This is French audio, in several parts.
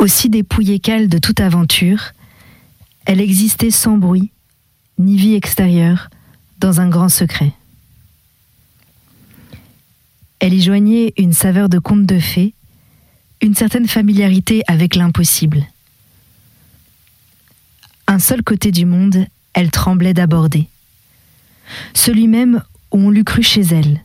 Aussi dépouillée qu'elle de toute aventure, elle existait sans bruit, ni vie extérieure, dans un grand secret. Elle y joignait une saveur de conte de fées, une certaine familiarité avec l'impossible. Un seul côté du monde, elle tremblait d'aborder. Celui même où on l'eût cru chez elle.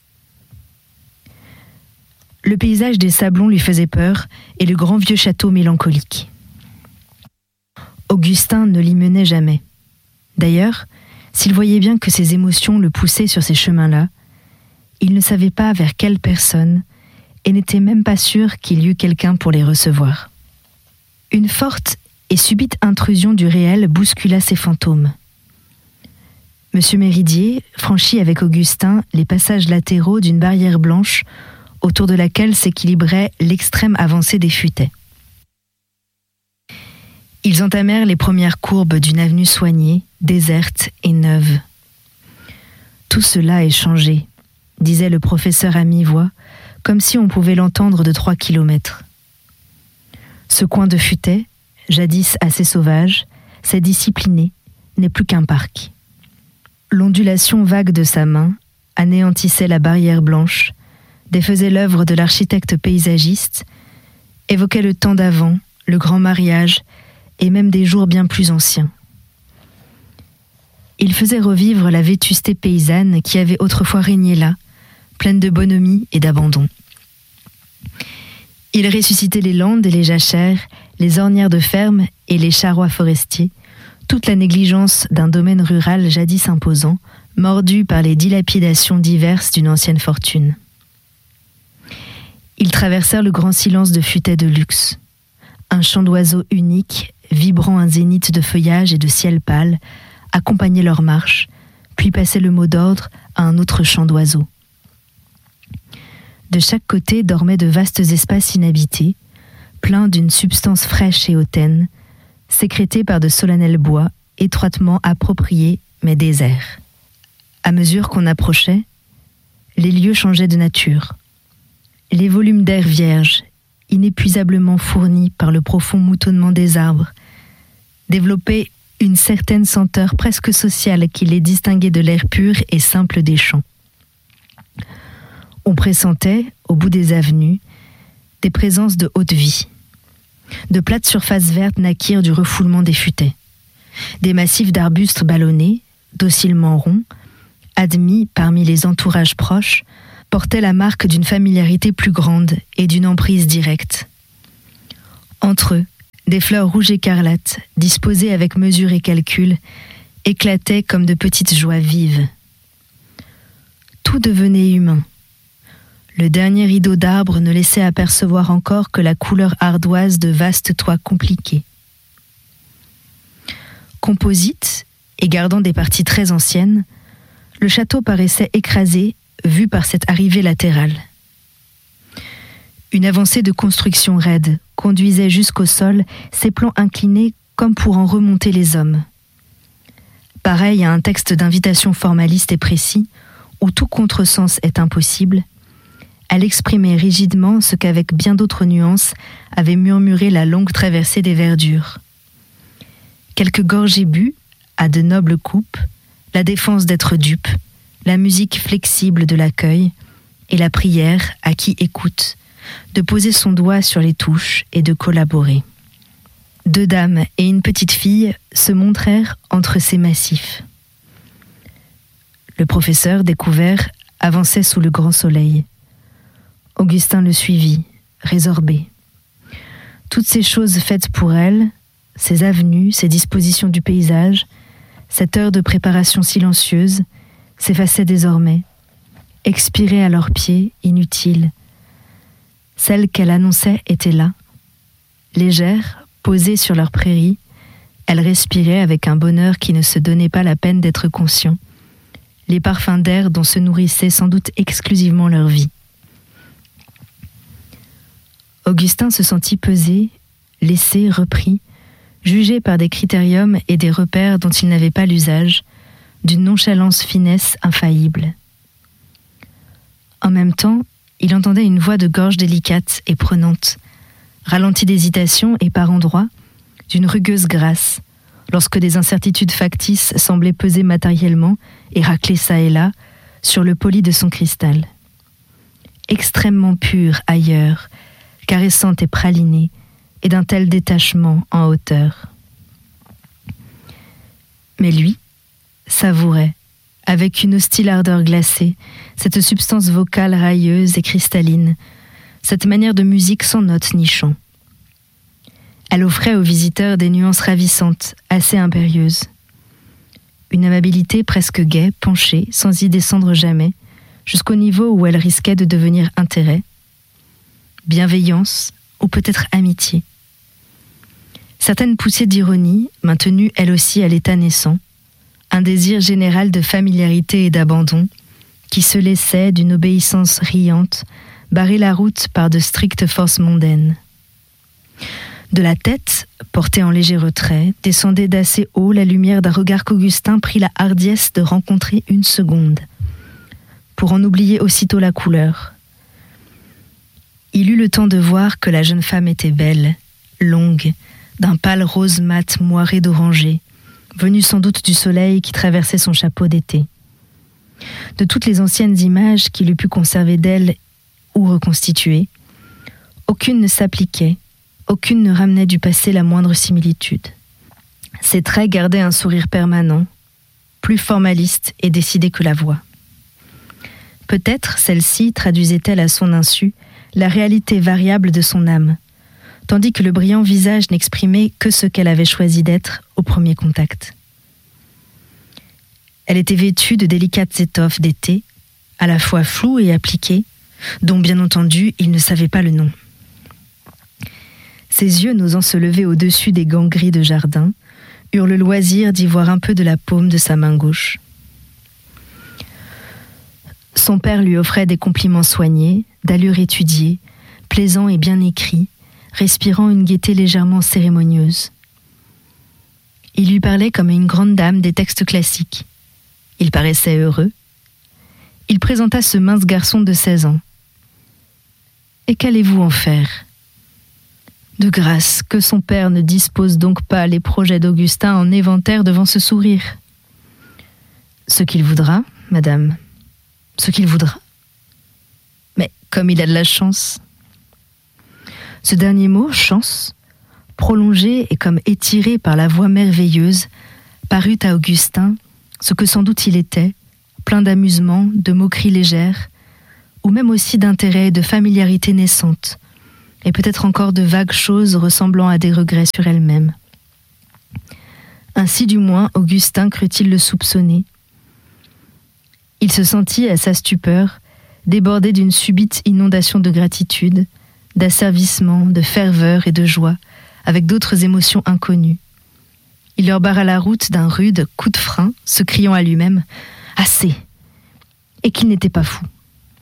Le paysage des Sablons lui faisait peur et le grand vieux château mélancolique. Augustin ne l'y menait jamais. D'ailleurs, s'il voyait bien que ses émotions le poussaient sur ces chemins-là, il ne savait pas vers quelle personne et n'était même pas sûr qu'il y eût quelqu'un pour les recevoir. Une forte et subite intrusion du réel bouscula ses fantômes. Monsieur Méridier franchit avec Augustin les passages latéraux d'une barrière blanche autour de laquelle s'équilibrait l'extrême avancée des futaies. Ils entamèrent les premières courbes d'une avenue soignée, déserte et neuve. Tout cela est changé, disait le professeur à mi-voix, comme si on pouvait l'entendre de 3 kilomètres. Ce coin de futaies, jadis assez sauvage, s'est discipliné, n'est plus qu'un parc. L'ondulation vague de sa main anéantissait la barrière blanche, défaisait l'œuvre de l'architecte paysagiste, évoquait le temps d'avant, le grand mariage, et même des jours bien plus anciens. Il faisait revivre la vétusté paysanne qui avait autrefois régné là, pleine de bonhomie et d'abandon. Il ressuscitait les landes et les jachères, les ornières de ferme et les charrois forestiers, toute la négligence d'un domaine rural jadis imposant, mordu par les dilapidations diverses d'une ancienne fortune. Ils traversèrent le grand silence de futaies de luxe. Un chant d'oiseaux unique, vibrant un zénith de feuillage et de ciel pâle, accompagnait leur marche, puis passait le mot d'ordre à un autre chant d'oiseaux. De chaque côté dormaient de vastes espaces inhabités, pleins d'une substance fraîche et hautaine, sécrétés par de solennels bois, étroitement appropriés mais déserts. À mesure qu'on approchait, les lieux changeaient de nature. Les volumes d'air vierge, inépuisablement fournis par le profond moutonnement des arbres, développaient une certaine senteur presque sociale qui les distinguait de l'air pur et simple des champs. On pressentait, au bout des avenues, des présences de haute vie. De plates surfaces vertes naquirent du refoulement des futaies. Des massifs d'arbustes ballonnés, docilement ronds, admis parmi les entourages proches, portaient la marque d'une familiarité plus grande et d'une emprise directe. Entre eux, des fleurs rouges écarlates, disposées avec mesure et calcul, éclataient comme de petites joies vives. Tout devenait humain. Le dernier rideau d'arbres ne laissait apercevoir encore que la couleur ardoise de vastes toits compliqués. Composite, et gardant des parties très anciennes, le château paraissait écrasé, vu par cette arrivée latérale. Une avancée de construction raide conduisait jusqu'au sol, ses plans inclinés comme pour en remonter les hommes. Pareil à un texte d'invitation formaliste et précis, où tout contresens est impossible, elle exprimait rigidement ce qu'avec bien d'autres nuances avait murmuré la longue traversée des verdures. Quelques gorgées bues, à de nobles coupes, la défense d'être dupe, la musique flexible de l'accueil et la prière à qui écoute, de poser son doigt sur les touches et de collaborer. 2 dames et une petite fille se montrèrent entre ces massifs. Le professeur, découvert, avançait sous le grand soleil. Augustin le suivit, résorbé. Toutes ces choses faites pour elle, ces avenues, ces dispositions du paysage, cette heure de préparation silencieuse, s'effaçaient désormais, expiraient à leurs pieds, inutiles. Celle qu'elle annonçait était là. Légère, posée sur leur prairie, elle respirait avec un bonheur qui ne se donnait pas la peine d'être conscient, les parfums d'air dont se nourrissait sans doute exclusivement leur vie. Augustin se sentit pesé, laissé, repris, jugé par des critériums et des repères dont il n'avait pas l'usage, d'une nonchalance finesse infaillible. En même temps, il entendait une voix de gorge délicate et prenante, ralenti d'hésitation et par endroits, d'une rugueuse grâce, lorsque des incertitudes factices semblaient peser matériellement et racler çà et là sur le poli de son cristal. Extrêmement pure ailleurs, caressante et pralinée, et d'un tel détachement en hauteur. Mais lui savourait, avec une hostile ardeur glacée, cette substance vocale railleuse et cristalline, cette manière de musique sans notes ni chant. Elle offrait aux visiteurs des nuances ravissantes, assez impérieuses. Une amabilité presque gaie, penchée, sans y descendre jamais, jusqu'au niveau où elle risquait de devenir intérêt, bienveillance ou peut-être amitié. Certaines poussées d'ironie, maintenues elles aussi à l'état naissant, un désir général de familiarité et d'abandon, qui se laissait, d'une obéissance riante, barrer la route par de strictes forces mondaines. De la tête, portée en léger retrait, descendait d'assez haut la lumière d'un regard qu'Augustin prit la hardiesse de rencontrer une seconde, pour en oublier aussitôt la couleur. Il eut le temps de voir que la jeune femme était belle, longue, d'un pâle rose mat moiré d'oranger, venue sans doute du soleil qui traversait son chapeau d'été. De toutes les anciennes images qu'il eût pu conserver d'elle ou reconstituer, aucune ne s'appliquait, aucune ne ramenait du passé la moindre similitude. Ses traits gardaient un sourire permanent, plus formaliste et décidé que la voix. Peut-être celle-ci traduisait-elle à son insu la réalité variable de son âme, tandis que le brillant visage n'exprimait que ce qu'elle avait choisi d'être au premier contact. Elle était vêtue de délicates étoffes d'été, à la fois floues et appliquées, dont bien entendu il ne savait pas le nom. Ses yeux, n'osant se lever au-dessus des gants gris de jardin, eurent le loisir d'y voir un peu de la paume de sa main gauche. Son père lui offrait des compliments soignés, d'allure étudiée, plaisants et bien écrits, respirant une gaieté légèrement cérémonieuse. Il lui parlait comme à une grande dame des textes classiques. Il paraissait heureux. Il présenta ce mince garçon de 16 ans. « Et qu'allez-vous en faire ?» De grâce, que son père ne dispose donc pas les projets d'Augustin en éventaire devant ce sourire. « Ce qu'il voudra, madame, ce qu'il voudra. Mais comme il a de la chance. » Ce dernier mot, chance, prolongé et comme étiré par la voix merveilleuse, parut à Augustin ce que sans doute il était, plein d'amusement, de moqueries légères, ou même aussi d'intérêt et de familiarité naissante, et peut-être encore de vagues choses ressemblant à des regrets sur elle-même. Ainsi du moins Augustin crut-il le soupçonner. Il se sentit, à sa stupeur, débordé d'une subite inondation de gratitude, d'asservissement, de ferveur et de joie, avec d'autres émotions inconnues. Il leur barra la route d'un rude coup de frein, se criant à lui-même « Assez !» et qu'il n'était pas fou.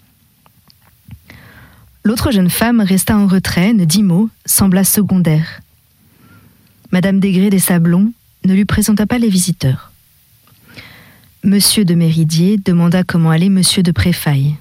L'autre jeune femme resta en retrait, ne dit mot, sembla secondaire. Madame Desgrès des Sablons ne lui présenta pas les visiteurs. Monsieur de Méridier demanda comment allait Monsieur de Préfaille.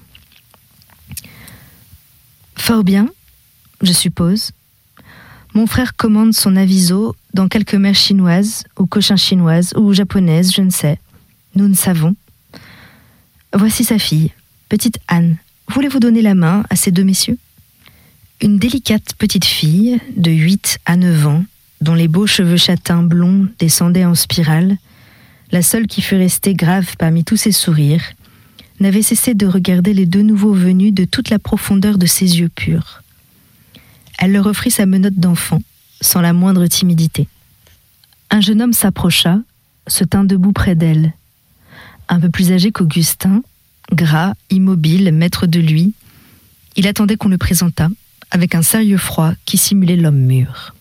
« Fort bien, je suppose. Mon frère commande son aviso dans quelque mer chinoise, ou cochin chinoise, ou japonaise, je ne sais. Nous ne savons. Voici sa fille, petite Anne. Voulez-vous donner la main à ces deux messieurs ?» Une délicate petite fille, de 8 à 9 ans, dont les beaux cheveux châtains blonds descendaient en spirale, la seule qui fût restée grave parmi tous ces sourires, n'avait cessé de regarder les deux nouveaux venus de toute la profondeur de ses yeux purs. Elle leur offrit sa menotte d'enfant, sans la moindre timidité. Un jeune homme s'approcha, se tint debout près d'elle. Un peu plus âgé qu'Augustin, gras, immobile, maître de lui, il attendait qu'on le présentât, avec un sérieux froid qui simulait l'homme mûr.